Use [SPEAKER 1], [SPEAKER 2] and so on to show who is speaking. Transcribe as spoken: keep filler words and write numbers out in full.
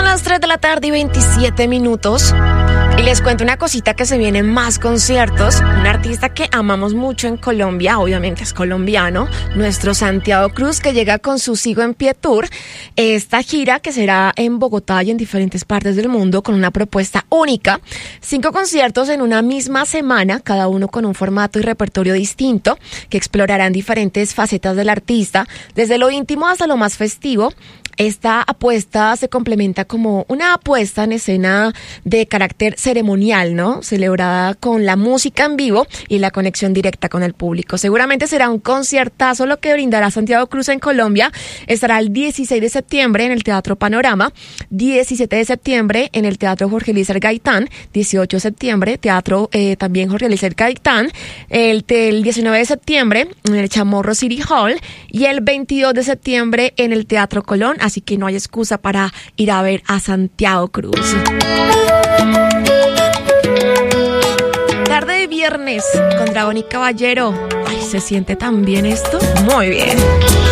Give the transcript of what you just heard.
[SPEAKER 1] las tres de la tarde y veintisiete minutos. Y les cuento una cosita que se vienen más conciertos. Un artista que amamos mucho en Colombia, obviamente es colombiano, nuestro Santiago Cruz, que llega con su Sigo en Pie Tour. Esta gira que será en Bogotá y en diferentes partes del mundo con una propuesta única. Cinco conciertos en una misma semana, cada uno con un formato y repertorio distinto, que explorarán diferentes facetas del artista, desde lo íntimo hasta lo más festivo. Esta apuesta se complementa como una puesta en escena de carácter ceremonial, ¿no? Celebrada con la música en vivo y la conexión directa con el público. Seguramente será un conciertazo lo que brindará Santiago Cruz en Colombia. Estará el dieciséis de septiembre en el Teatro Panorama, diecisiete de septiembre en el Teatro Jorge Eliezer Gaitán, dieciocho de septiembre, Teatro eh, también Jorge Eliezer Gaitán, el, el diecinueve de septiembre en el Chamorro City Hall y el veintidós de septiembre en el Teatro Colón. Así que no hay excusa para ir a ver a Santiago Cruz. Tarde de viernes con Dragón y Caballero. Ay, ¿se siente tan bien esto? Muy bien.